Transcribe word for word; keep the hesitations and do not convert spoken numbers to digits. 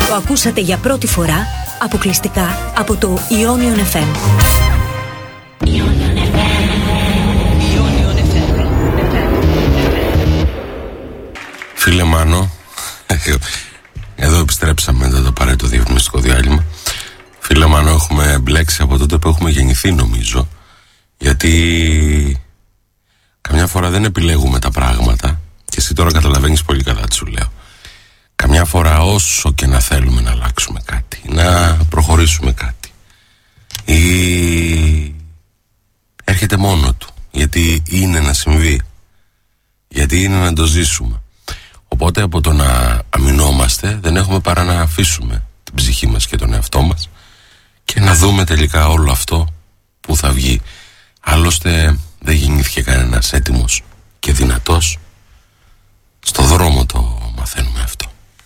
Το ακούσατε για πρώτη φορά αποκλειστικά από το Ionion εφ εμ. Φίλε Μάνο, εδώ επιστρέψαμε μετά το απαραίτητο διαφημιστικό διάλειμμα. Φίλε Μάνο, έχουμε μπλέξει από τότε που έχουμε γεννηθεί, νομίζω. Γιατί καμιά φορά δεν επιλέγουμε τα πράγματα. Και εσύ τώρα καταλαβαίνεις πολύ καλά τι σου λέω. Καμιά φορά όσο και να θέλουμε να αλλάξουμε κάτι, να προχωρήσουμε κάτι, ή έρχεται μόνο του. Γιατί είναι να συμβεί. Γιατί είναι να το ζήσουμε. Οπότε από το να αμυνόμαστε δεν έχουμε παρά να αφήσουμε την ψυχή μας και τον εαυτό μας και να δούμε τελικά όλο αυτό που θα βγει. Άλλωστε δεν γεννήθηκε κανένας έτοιμος και δυνατός. Στο δρόμο το μαθαίνουμε αυτό.